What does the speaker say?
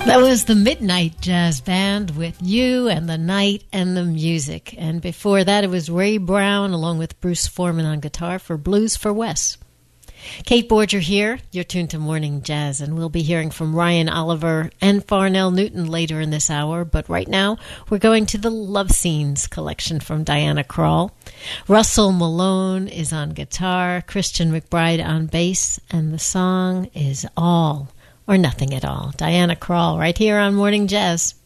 That was the Midnight Jazz Band with You and the Night and the Music. And before that, it was Ray Brown along with Bruce Foreman on guitar for Blues for Wes. Kate Borger here. You're tuned to Morning Jazz, and we'll be hearing from Ryan Oliver and Farnell Newton later in this hour. But right now, we're going to the Love Scenes collection from Diana Krall. Russell Malone is on guitar, Christian McBride on bass, and the song is All or Nothing at All. Diana Krall right here on Morning Jazz.